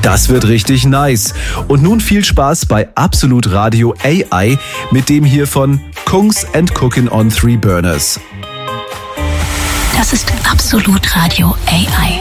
Das wird richtig nice. Und nun viel Spaß bei Absolut Radio AI mit dem hier von Kungs and Cookin' on 3 Burners. Das ist Absolut Radio AI.